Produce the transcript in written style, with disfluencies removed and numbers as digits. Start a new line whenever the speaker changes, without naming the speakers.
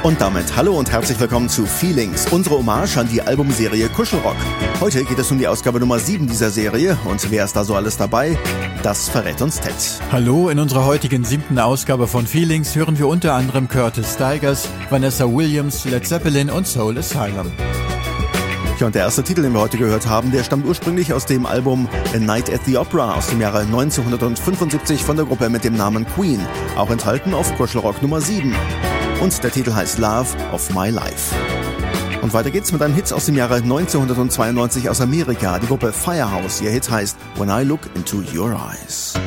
Und damit hallo und herzlich willkommen zu Feelings, unsere Hommage an die Albumserie Kuschelrock. Heute geht es um die Ausgabe Nummer 7 dieser Serie und wer ist da so alles dabei? Das verrät uns Ted.
Hallo, in unserer heutigen 7. Ausgabe von Feelings hören wir unter anderem Curtis Stigers, Vanessa Williams, Led Zeppelin und Soul Asylum.
Ja, und der erste Titel, den wir heute gehört haben, der stammt ursprünglich aus dem Album A Night at the Opera aus dem Jahre 1975 von der Gruppe mit dem Namen Queen, auch enthalten auf Kuschelrock Nummer 7. Und der Titel heißt Love of My Life. Und weiter geht's mit einem Hit aus dem Jahre 1992 aus Amerika, die Gruppe Firehouse. Ihr Hit heißt When I Look Into Your Eyes.